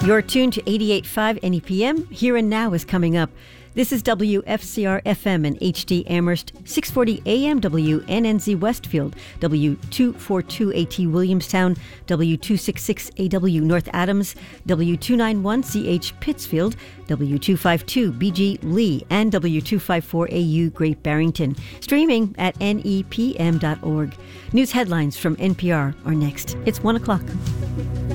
You're tuned to 88.5 NEPM. Here and Now is coming up. This is WFCR FM and HD Amherst, 640 AM WNNZ Westfield, W242 AT Williamstown, W266 AW North Adams, W291 CH Pittsfield, W252 BG Lee, and W254 AU Great Barrington. Streaming at nepm.org. News headlines from NPR are next. It's 1 o'clock.